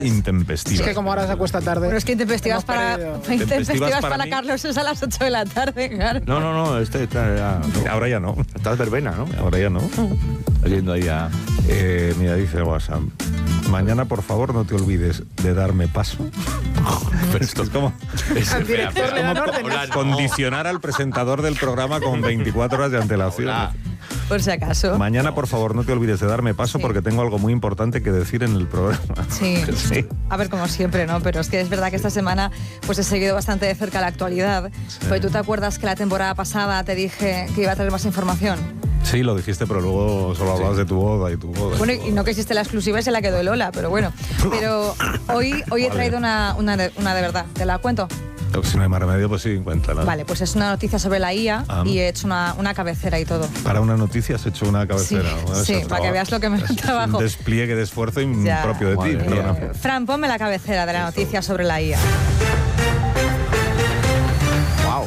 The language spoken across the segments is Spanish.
intempestivas. Es que como ahora se acuesta tarde. Pero es que intempestivas para mí. Carlos es a las 8 de la tarde, claro. No, Ahora ya no. estás verbena, ¿no? Ahora ya no. Oyendo ahí a... Mira, dice WhatsApp. Mañana, por favor, no te olvides de darme paso. Pero esto es como... Al director le dan órdenes. Condicionar al presentador del programa con 24 horas de antelación. Hola. Por si acaso. Mañana, por favor, no te olvides de darme paso porque tengo algo muy importante que decir en el programa. Sí. Sí. A ver, como siempre, ¿no? Pero es que es verdad que esta semana pues he seguido bastante de cerca la actualidad. Pero ¿tú te acuerdas que la temporada pasada te dije que iba a traer más información? Sí, lo dijiste, pero luego solo hablabas de tu boda y tu boda. Bueno, y no que existe la exclusiva y se la quedó Lola, pero bueno. Pero hoy he traído una de verdad. ¿Te la cuento? Si no hay más remedio, pues sí, cuéntala. Vale, pues es una noticia sobre la IA y he hecho una cabecera y todo. Para una noticia has hecho una cabecera. Sí, Bueno, sí, eso es para que veas lo que me da es trabajo. un despliegue de esfuerzo propio de ti. Perdona. Fran, ponme la cabecera de la noticia sobre la IA. ¡Wow!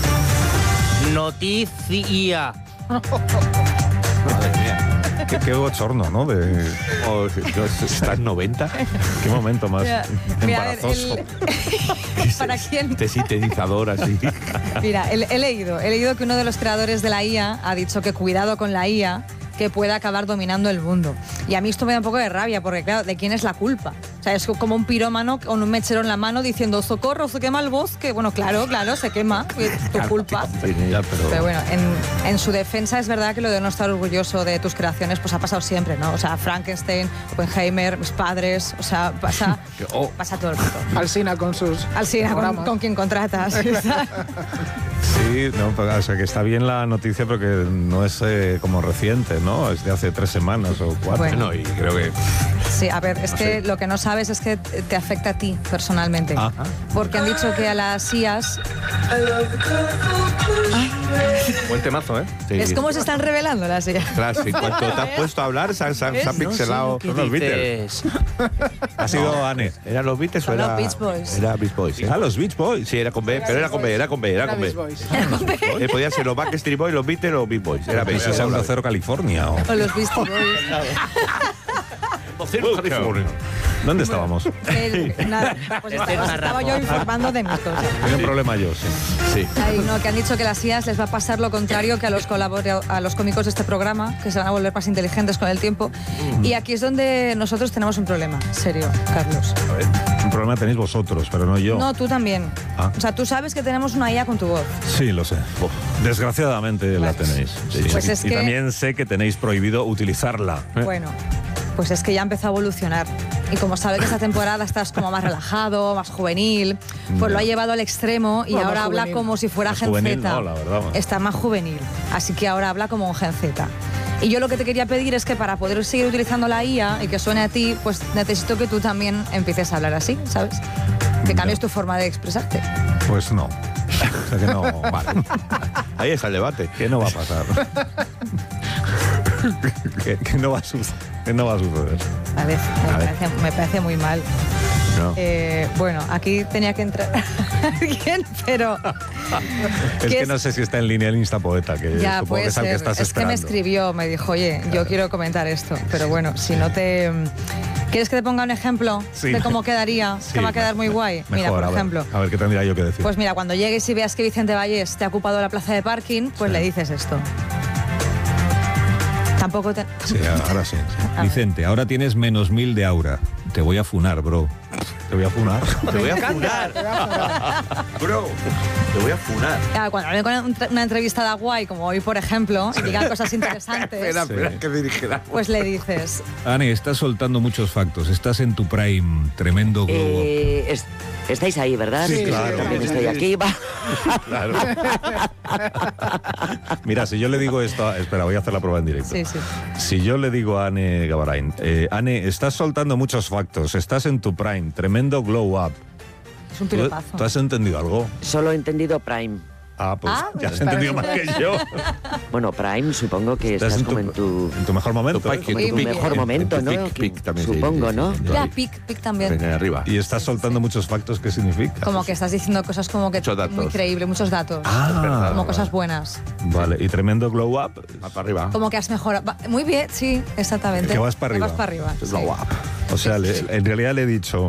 Noticia. Madre mía. Qué bochorno, ¿no? ¿Estás 90? Qué momento más Mira, a ver, embarazoso. ¿Para quién? Este sintetizador así. Mira, he leído que uno de los creadores de la IA ha dicho que cuidado con la IA, que puede acabar dominando el mundo. Y a mí esto me da un poco de rabia, porque claro, ¿de quién es la culpa? O sea, es como un pirómano con un mechero en la mano diciendo socorro, se quema el bosque. Bueno, claro, se quema, es tu culpa. Pero bueno, en su defensa es verdad que lo de no estar orgulloso de tus creaciones pues ha pasado siempre, ¿no? O sea, Frankenstein, Oppenheimer, mis padres, o sea, pasa todo el mundo. Alsina con sus Alsina programas. con quien contratas. Sí, no, o sea, que está bien la noticia, pero que no es como reciente, ¿no? Es de hace 3 semanas o 4. Bueno. Y creo que... Sí, a ver, es que lo que no sabes es que te afecta a ti personalmente. Porque han dicho que a las IAs... Buen temazo, ¿eh? Sí. Es como se están revelando las IAs. Tras, en cuanto te has puesto a hablar, se han pixelado. ¿Qué Son los Beatles. dices? Ha sido Anne. ¿Eran los Beatles o Son era...? los Beach Boys. Era Beach Boys. ¿sí? Los Beach Boys. Sí, era con B, pero era con B. Era Beach Boys. Podía ser los Backstreet Boys, los Beatles o los Beach Boys. Era Eso es Beach Onda Cero California. O los Beastie Boys. ¿Dónde estábamos? Nada, pues estaba yo informando de mis cosas. Tengo un problema yo, sí. Sí. Ay, no, que han dicho que a las IAs les va a pasar lo contrario que a los cómicos de este programa, que se van a volver más inteligentes con el tiempo. Y aquí es donde nosotros tenemos un problema serio, Carlos. A ver, un problema tenéis vosotros, pero no yo. No, tú también. O sea, tú sabes que tenemos una IA con tu voz. Sí, lo sé. Desgraciadamente la tenéis. Sí. Pues es y que... también sé que tenéis prohibido utilizarla. Bueno, pues es que ya empezó a evolucionar. Y como sabe que esta temporada estás como más relajado, más juvenil, pues lo ha llevado al extremo y No, ahora más habla juvenil. como si fuera Más Gen juvenil, Z. no, la verdad. Está más juvenil. Así que ahora habla como un Gen Z. Y yo lo que te quería pedir es que para poder seguir utilizando la IA y que suene a ti, pues necesito que tú también empieces a hablar así, ¿sabes? Que cambies tu forma de expresarte. Pues no. O sea que no, vale. Ahí está el debate. ¿Qué no va a pasar? ¿Qué no va a suceder? ¿Qué no va a suceder? A ver, me parece muy mal. No. Bueno, aquí tenía que entrar alguien, pero... Es que no sé si está en línea el Instapoeta, que Ya, supongo puede que es al que ser. estás Es que me esperando. escribió, me dijo, oye, yo quiero comentar esto. Pero bueno, si no te... ¿Quieres que te ponga un ejemplo Sí. de cómo quedaría? Sí, que va a quedar muy guay. Mira, Mejor, por ejemplo. A ver, ¿qué tendría yo que decir? Pues mira, cuando llegues y veas que Vicente Vallés te ha ocupado la plaza de parking, pues le dices esto. Tampoco te... Sí, ahora sí. A ver. Vicente, ahora tienes -1000 de aura. Te voy a funar, bro. Te voy a funar. Te voy a funar. Bro, te voy a funar. Claro, cuando hable con una entrevistada guay, como hoy, por ejemplo, y diga cosas interesantes, Espera, que dirigirá. pues le dices... Anne, estás soltando muchos factos. Estás en tu prime. Tremendo glow up. Estáis ahí, ¿verdad? Sí, claro. También Sí, estoy sí, aquí. Va. Claro. Mira, si yo le digo esto... Espera, voy a hacer la prueba en directo. Sí, sí. Si yo le digo a Anne Gavarain, Anne, estás soltando muchos factos, estás en tu prime, tremendo glow up. Es un ¿Tú piropazo. has entendido algo? Solo he entendido Prime. Ah, pues Ah, ya has para entendido mí. más que yo. Bueno, Prime supongo que estás como en tu mejor momento. Tu ¿eh? pique, como en tu Muy mejor bien. momento, En tu ¿no? pic también se Supongo, dice. ¿no? Ya, pic también. Venga, arriba. Y estás soltando muchos factos, ¿qué significa? Como que estás diciendo cosas como que Muchos datos. muy creíble, muchos datos. Ah, Como cosas buenas. Vale, y tremendo glow up. Va para arriba. Como que has mejorado. Muy bien, sí, exactamente. Que vas para arriba. Vas para arriba. sí. Glow up. O sea, en realidad le he dicho,